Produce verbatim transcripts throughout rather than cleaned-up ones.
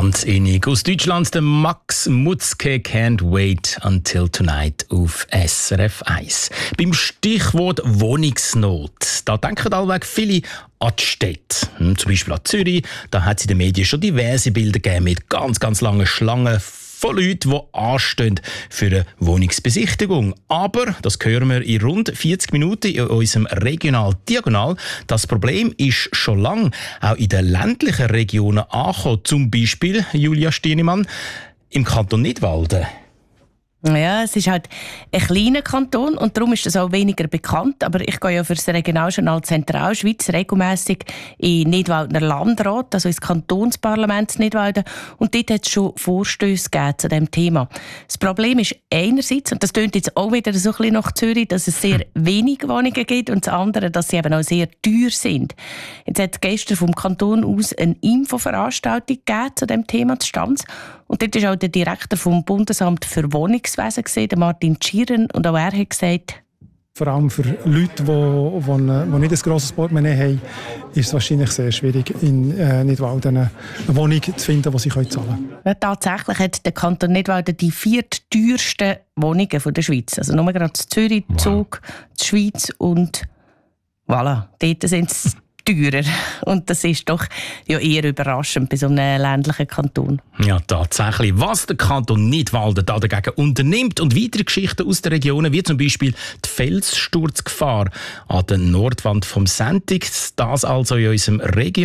Ganz innig. Aus Deutschland der Max Mutzke, Can't Wait Until Tonight auf S R F eins. Beim Stichwort Wohnungsnot, da denken allweg viele an die Städte. Hm, zum Beispiel an Zürich. Da hat es in den Medien schon diverse Bilder gegeben mit ganz, ganz langen Schlangen von Leuten, die anstehen für eine Wohnungsbesichtigung. Aber, das hören wir in rund vierzig Minuten in unserem Regional Diagonal, das Problem ist schon lange auch in den ländlichen Regionen angekommen. Zum Beispiel, Julia Stienemann, im Kanton Nidwalden. Ja, es ist halt ein kleiner Kanton und darum ist das auch weniger bekannt. Aber ich gehe ja für das Regionaljournal Zentralschweiz regelmässig in Nidwaldner Landrat, also ins Kantonsparlament Nidwalden. Und dort hat es schon Vorstösse gegeben zu diesem Thema. Das Problem ist einerseits, und das tönt jetzt auch wieder so ein bisschen nach Zürich, dass es sehr wenig Wohnungen gibt und das andere, dass sie eben auch sehr teuer sind. Jetzt hat es gestern vom Kanton aus eine Infoveranstaltung gegeben zu diesem Thema zu Stanz. Und dort ist auch der Direktor vom Bundesamt für Wohnungswesen gesehen, Martin Tschiren, und auch er hat gesagt, vor allem für Leute, die, die, die nicht ein grosses Portemonnaie haben, ist es wahrscheinlich sehr schwierig, in äh, Nidwalden eine Wohnung zu finden, die sie zahlen können. Ja, tatsächlich hat der Kanton Nidwalden die viertteuersten Wohnungen der Schweiz. Also nur gerade Zürich, wow. Zug, die Schweiz und voilà, dort sind es teurer. Und das ist doch ja eher überraschend bei so einem ländlichen Kanton. Ja, tatsächlich. Was der Kanton Nidwalden da dagegen unternimmt und weitere Geschichten aus den Regionen, wie zum Beispiel die Felssturzgefahr an der Nordwand vom Sentig. Das also in unserem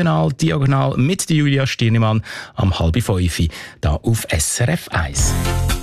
Regional-Diagonal mit Julia Stienemann am halb fünf da auf S R F eins.